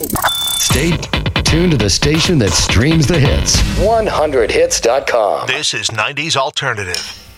Stay tuned to the station that streams the hits. 100hits.com. This is 90s Alternative.